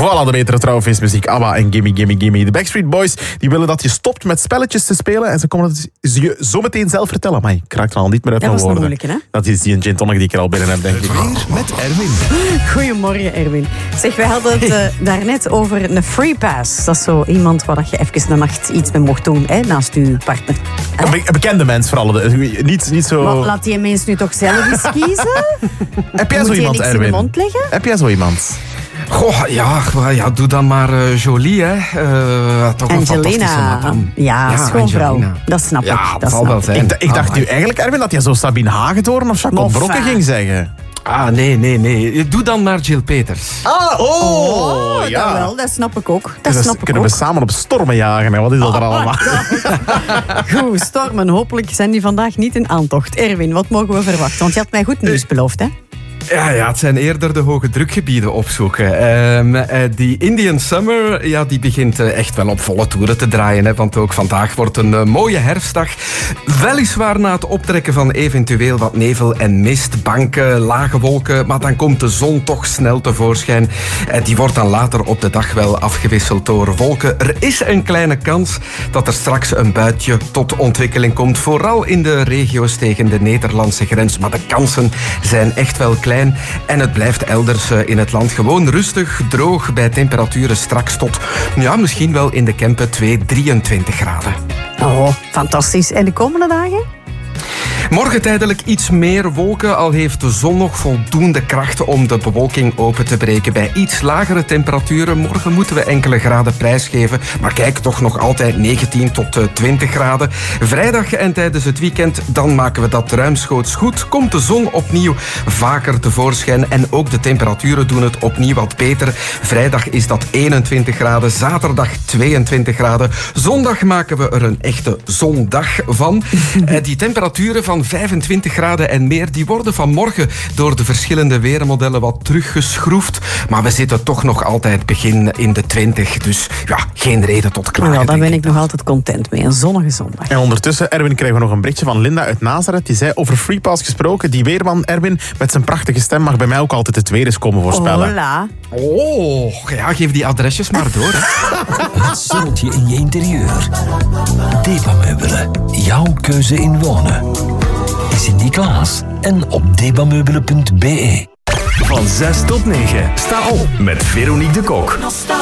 Voilà, de betere trouwfeestmuziek. ABBA en Gimme Gimme Gimme. De Backstreet Boys die willen dat je stopt met spelletjes te spelen en ze komen dat je zo meteen zelf vertellen. Maar ik raak er al niet meer uit mijn woorden. Dat was een moeilijke, hè? Dat is die gin tonic die ik er al binnen heb, denk ik. Weer met Erwin. Goedemorgen, Erwin. Zeg, wij hadden het daarnet over een free pass. Dat is zo iemand waar je even de nacht iets mee mocht doen, hè, naast je partner. Een bekende mens vooral. Niet zo... Maar laat die mens nu toch zelf eens kiezen? Heb jij Moet zo je iemand, niks in de Erwin? mond leggen? Heb jij zo iemand? Goh, ja, doe dan maar Jolie, hè. Toch een fantastische Angelina. madame. Ja, schoonvrouw. Angelina. Dat snap ik. Ja, Dat dat zal snap wel ik. zijn. Ik dacht nu eigenlijk, Erwin, dat jij zo Sabine Hagendoorn of Jacques Maar Brokken enfin. ging zeggen. Ah, nee. Doe dan maar Jill Peters. Ah, Oh, ja. dat wel. Dat snap ik ook. Dat Dus snap ik kunnen ook. we samen op stormen jagen. Hè? Wat is dat er allemaal? Goed, stormen. Hopelijk zijn die vandaag niet in aantocht. Erwin, wat mogen we verwachten? Want je had mij goed nieuws beloofd, hè? Ja, het zijn eerder de hoge drukgebieden opzoeken. Die Indian Summer, ja, die begint echt wel op volle toeren te draaien. Hè, want ook vandaag wordt een mooie herfstdag. Weliswaar na het optrekken van eventueel wat nevel en mist, banken, lage wolken. Maar dan komt de zon toch snel tevoorschijn. Die wordt dan later op de dag wel afgewisseld door wolken. Er is een kleine kans dat er straks een buitje tot ontwikkeling komt. Vooral in de regio's tegen de Nederlandse grens. Maar de kansen zijn echt wel klein. En het blijft elders in het land gewoon rustig, droog, bij temperaturen straks tot, ja, misschien wel in de Kempen 23 graden. Oh, fantastisch. En de komende dagen? Morgen tijdelijk iets meer wolken, al heeft de zon nog voldoende kracht om de bewolking open te breken. Bij iets lagere temperaturen, morgen moeten we enkele graden prijsgeven, maar kijk, toch nog altijd 19 tot 20 graden. Vrijdag en tijdens het weekend, dan maken we dat ruimschoots goed. Komt de zon opnieuw vaker tevoorschijn en ook de temperaturen doen het opnieuw wat beter. Vrijdag is dat 21 graden, zaterdag 22 graden. Zondag maken we er een echte zondag van. Die temperaturen van 25 graden en meer, die worden vanmorgen door de verschillende weermodellen wat teruggeschroefd. Maar we zitten toch nog altijd begin in de 20. Dus ja, geen reden tot klagen. Ja, daar ben ik nog altijd content mee. Een zonnige zondag. En ondertussen, Erwin, krijgen we nog een berichtje van Linda uit Nazareth. Die zei over Freepass gesproken. Die weerman, Erwin, met zijn prachtige stem mag bij mij ook altijd het weer eens komen voorspellen. Hola. Oh, ja, geef die adresjes maar door. Hè. Het zonnetje in je interieur. Debameubelen. Jouw keuze in wonen. Sinterklaas en op debameubelen.be. Van 6 tot 9. Sta op met Veronique de Kok.